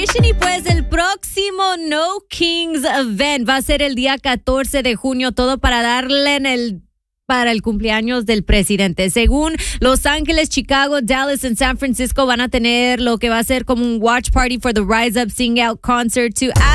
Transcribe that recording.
Y pues el próximo No Kings Event va a ser el día 14 de junio, todo para darle para el cumpleaños del presidente. Según Los Ángeles, Chicago, Dallas y San Francisco van a tener lo que va a ser como un watch party for the Rise Up Sing Out concert to